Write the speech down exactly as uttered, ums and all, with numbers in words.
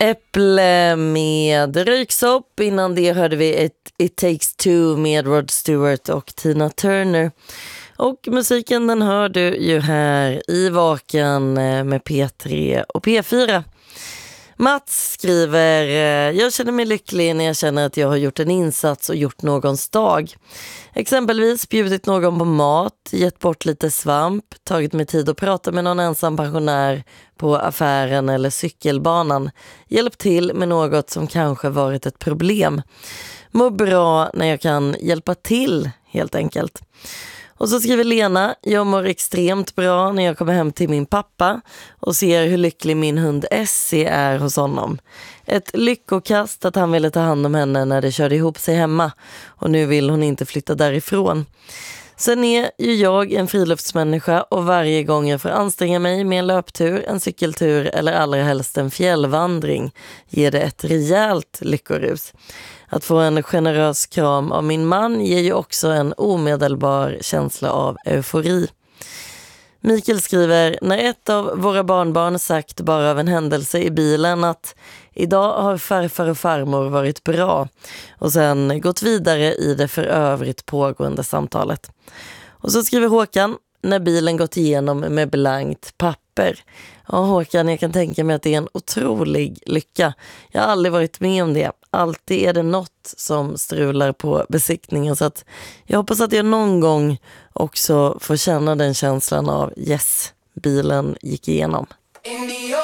Äpple med röyksopp. Innan det hörde vi ett It Takes Two med Rod Stewart och Tina Turner. Och musiken den hör du ju här i Vaken med P tre och P fyra. Mats skriver: jag känner mig lycklig när jag känner att jag har gjort en insats och gjort någons dag. Exempelvis bjudit någon på mat, gett bort lite svamp, tagit mig tid att prata med någon ensam pensionär på affären eller cykelbanan, hjälpt till med något som kanske varit ett problem. Mår bra när jag kan hjälpa till, helt enkelt. Och så skriver Lena: jag mår extremt bra när jag kommer hem till min pappa och ser hur lycklig min hund Essie är hos honom. Ett lyckokast att han ville ta hand om henne när det körde ihop sig hemma och nu vill hon inte flytta därifrån. Sen är ju jag en friluftsmänniska och varje gång jag får anstränga mig med en löptur, en cykeltur eller allra helst en fjällvandring ger det ett rejält lyckorus. Att få en generös kram av min man ger ju också en omedelbar känsla av eufori. Mikael skriver: när ett av våra barnbarn sagt bara av en händelse i bilen att idag har farfar och farmor varit bra och sen gått vidare i det för övrigt pågående samtalet. Och så skriver Håkan: när bilen gått igenom med blankt papper. Ja, Håkan, jag kan tänka mig att det är en otrolig lycka. Jag har aldrig varit med om det. Alltid är det något som strular på besiktningen, så att jag hoppas att jag någon gång också får känna den känslan av yes, bilen gick igenom.